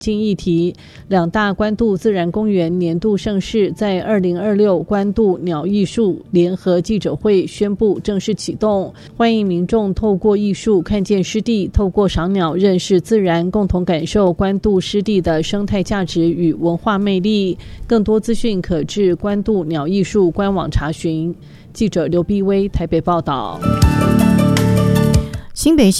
经议题，两大关渡自然公园年度盛事在2026关渡鸟艺术联合记者会宣布正式启动，欢迎民众透过艺术看见湿地，透过赏鸟认识自然，共同感受关渡湿地的生态价值与文化魅力。更多资讯可至关渡鸟艺术官网查询。记者刘碧薇台北报道。 新北